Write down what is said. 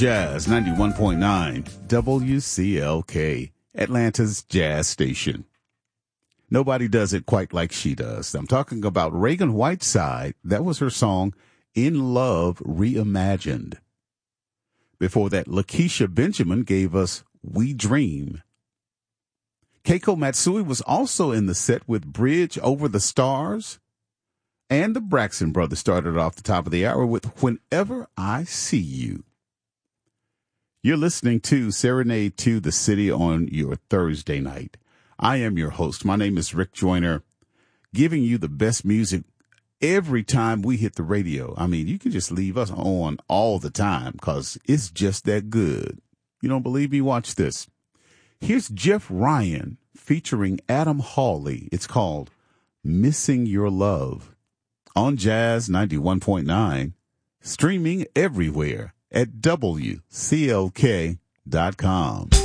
Jazz 91.9 WCLK, Atlanta's jazz station. Nobody does it quite like she does. I'm talking about Reagan Whiteside. That was her song, In Love Reimagined. Before that, Lakeisha Benjamin gave us We Dream. Keiko Matsui was also in the set with Bridge Over the Stars. And the Braxton Brothers started off the top of the hour with Whenever I See You. You're listening to Serenade to the City on your Thursday night. I am your host. My name is Rick Joyner, giving you the best music every time we hit the radio. I mean, you can just leave us on all the time because it's just that good. You don't believe me? Watch this. Here's Jeff Ryan featuring Adam Hawley. It's called Missing Your Love on Jazz 91.9, streaming everywhere at WCLK.com.